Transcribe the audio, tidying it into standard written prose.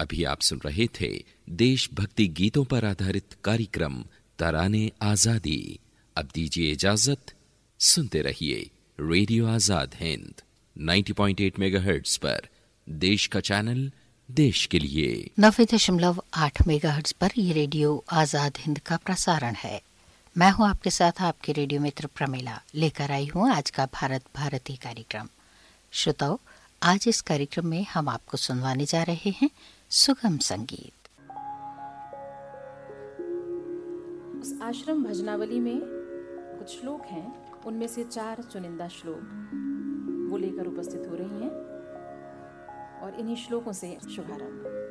अभी आप सुन रहे थे देशभक्ति गीतों पर आधारित कार्यक्रम तराने आजादी। अब दीजिए इजाजत, सुनते रहिए रेडियो आजाद हिंद 90.8 मेगाहर्ट्ज पर, देश का चैनल, देश के लिए। 90.8 मेगाहर्ट्ज पर ये रेडियो आजाद हिंद का प्रसारण है। मैं हूं आपके साथ आपके रेडियो मित्र प्रमिला, लेकर आई हूं आज का भारत भारती कार्यक्रम। श्रोताओ, आज इस कार्यक्रम में हम आपको सुनवाने जा रहे हैं सुगम संगीत। उस आश्रम भजनावली में कुछ श्लोक हैं, उनमें से 4 चुनिंदा श्लोक वो लेकर उपस्थित हो रही हैं और इन्हीं श्लोकों से शुभारंभ।